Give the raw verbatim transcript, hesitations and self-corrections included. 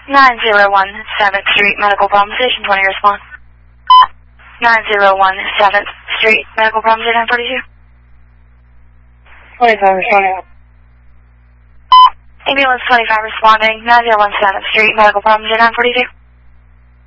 nine zero one seventh Street, medical problem, station twenty, respond. nine zero one seventh Street, medical problem, nine forty-two. twenty-five, responding. Ambulance twenty-five responding, nine zero one seventh Street, medical problem, nine forty-two.